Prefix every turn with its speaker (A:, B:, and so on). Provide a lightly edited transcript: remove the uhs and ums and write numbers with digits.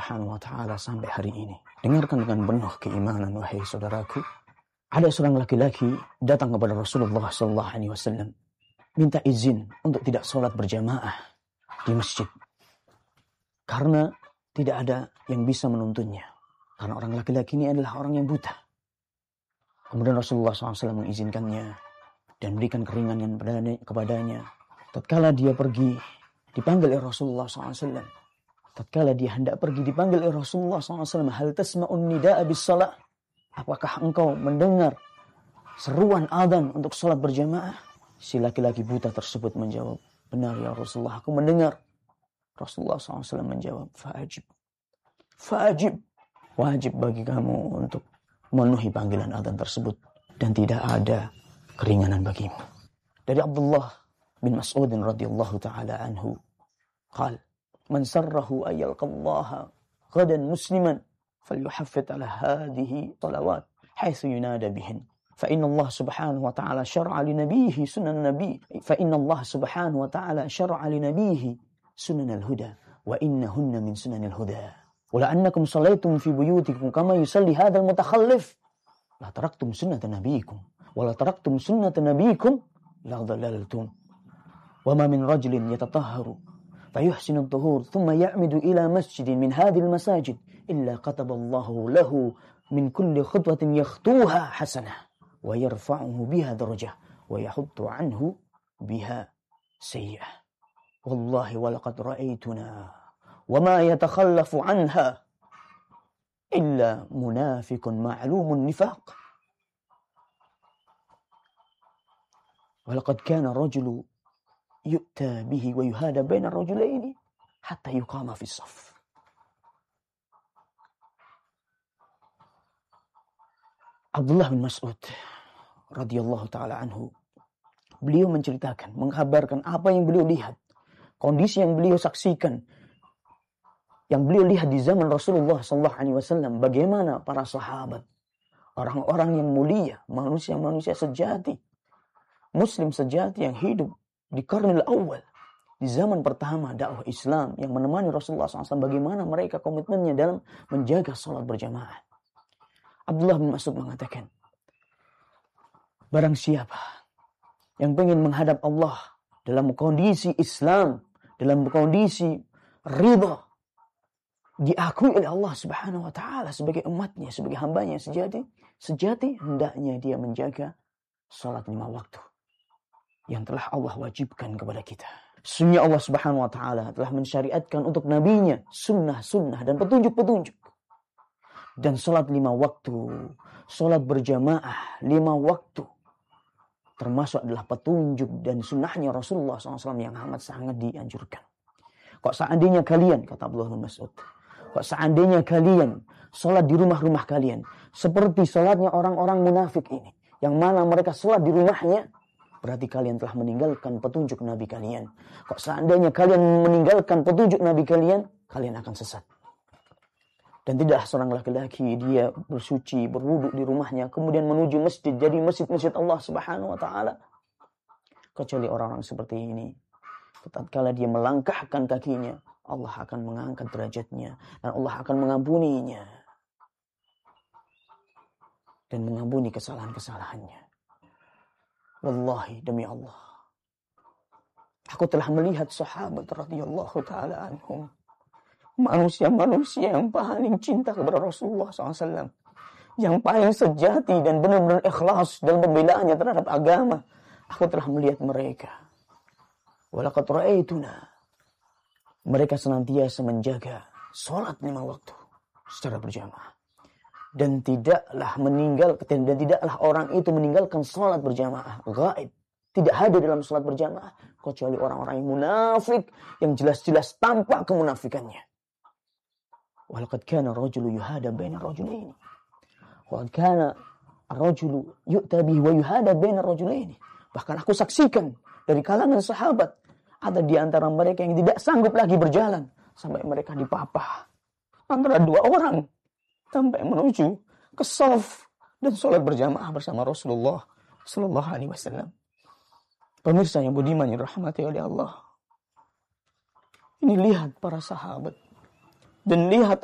A: Subhanahu wa taala sampai hari ini. Dengarkan dengan penuh keimanan wahai saudaraku. Ada seorang laki-laki datang kepada Rasulullah sallallahu alaihi wasallam minta izin untuk tidak sholat berjamaah di masjid. Karena tidak ada yang bisa menuntunnya. Karena orang laki-laki ini adalah orang yang buta. Kemudian Rasulullah SAW mengizinkannya dan berikan keringanan kepadanya. Tatkala dia pergi, dipanggil oleh Rasulullah SAW. Tatkala dia hendak pergi, dipanggil oleh Rasulullah SAW. Hal tasma'un nida'a bis salat. Apakah engkau mendengar seruan adzan untuk sholat berjamaah? Si laki-laki buta tersebut menjawab, benar ya Rasulullah, aku mendengar. Rasulullah SAW menjawab, fa'ajib. Wajib bagi kamu untuk memenuhi panggilan adzan tersebut. Dan tidak ada keringanan bagimu. Dari Abdullah bin Mas'ud radhiyallahu ta'ala anhu. Qal, man sarrahu ayyalqallaha ghadan musliman falyuhaffid ala hadhihi salawat haitsu yunada bihin. فإن الله سبحانه وتعالى شرع لنبيه سنن النبي فإن الله سبحانه وتعالى شرع لنبيه سنن الهدى وإنهن من سنن الهدى ولأنكم صليتم في بيوتكم كما يصلي هذا المتخلف لا تركتم سنة نبيكم ولا تركتم سنة نبيكم لضللتم وما من رجل يتطهر فيحسن الطهور ثم يعمد إلى مسجد من هذه المساجد إلا كتب الله له من كل خطوة يخطوها حسنة ويرفعه بها درجة ويحط عنه بها سيئة والله ولقد رأيتنا وما يتخلف عنها إلا منافق معلوم النفاق ولقد كان الرجل يؤتى به ويهادى بين الرجلين حتى يقام في الصف. Abdullah bin Mas'ud radhiyallahu ta'ala anhu, beliau menceritakan, menghabarkan apa yang beliau lihat, kondisi yang beliau saksikan, yang beliau lihat di zaman Rasulullah sallallahu alaihi wasallam, bagaimana para sahabat, orang-orang yang mulia, manusia-manusia sejati, muslim sejati yang hidup di qarnil awal, di zaman pertama dakwah Islam yang menemani Rasulullah SAW, bagaimana mereka komitmennya dalam menjaga salat berjamaah. Abdullah bin Mas'ud mengatakan, barang siapa yang ingin menghadap Allah dalam kondisi Islam, dalam kondisi ridha, diakui oleh Allah Subhanahu wa taala sebagai umatnya, sebagai hambanya sejati, hendaknya dia menjaga salat 5 waktu yang telah Allah wajibkan kepada kita. Sesungguhnya Allah Subhanahu wa taala telah mensyariatkan untuk nabinya sunnah-sunnah dan petunjuk-petunjuk. Dan salat 5 waktu, salat berjamaah 5 waktu, termasuk adalah petunjuk dan sunnahnya Rasulullah SAW yang amat sangat dianjurkan. Kok seandainya kalian, kata Abdullah bin Mas'ud, kok seandainya kalian salat di rumah-rumah kalian seperti salatnya orang-orang munafik ini, yang mana mereka salat di rumahnya, berarti kalian telah meninggalkan petunjuk Nabi kalian. Kok seandainya kalian meninggalkan petunjuk Nabi kalian, kalian akan sesat. Dan tidaklah seorang laki-laki dia bersuci, berwudu di rumahnya, kemudian menuju masjid, jadi masjid-masjid Allah Subhanahu wa taala. Kecuali orang-orang seperti ini, tatkala dia melangkahkan kakinya, Allah akan mengangkat derajatnya dan Allah akan mengampuninya dan mengampuni kesalahan-kesalahannya. Wallahi, demi Allah, aku telah melihat sahabat radhiyallahu taala anhum, manusia-manusia yang paling cinta kepada Rasulullah SAW, yang paling sejati dan benar-benar ikhlas dalam pembelaannya terhadap agama. Aku telah melihat mereka. Walaqad ra'aituna. Mereka senantiasa menjaga salat 5 waktu secara berjamaah. Dan tidaklah orang itu meninggalkan salat berjamaah gaib, tidak hadir dalam salat berjamaah, kecuali orang-orang yang munafik, yang jelas-jelas tampak kemunafikannya. Walaqad kana ar-rajulu yuhada baina ar-rajulaini. Walaqad kana ar-rajulu yu'ta bihi wa yuhada baina ar-rajulaini. Bahkan aku saksikan dari kalangan sahabat ada di antara mereka yang tidak sanggup lagi berjalan sampai mereka dipapah antara 2 orang sampai menuju ke shaf dan salat berjamaah bersama Rasulullah sallallahu alaihi wasallam. Pemirsa yang budiman yang dirahmati oleh Allah. Ini lihat para sahabat dan lihat